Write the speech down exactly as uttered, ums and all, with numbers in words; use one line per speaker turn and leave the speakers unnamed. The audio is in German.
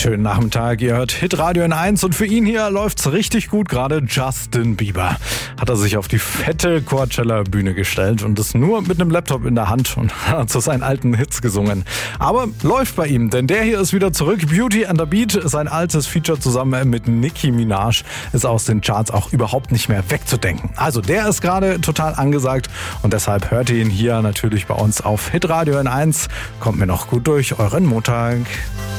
schönen Nachmittag. Ihr hört Hitradio N eins und für ihn hier läuft's richtig gut gerade. Justin Bieber hat er sich auf die fette Coachella-Bühne gestellt und ist nur mit einem Laptop in der Hand und hat zu seinen alten Hits gesungen. Aber läuft bei ihm, denn der hier ist wieder zurück. Beauty and the Beat, sein altes Feature zusammen mit Nicki Minaj, ist aus den Charts auch überhaupt nicht mehr wegzudenken. Also der ist gerade total angesagt und deshalb hört ihr ihn hier natürlich bei uns auf Hitradio N eins. Kommt mir noch gut durch euren Montag.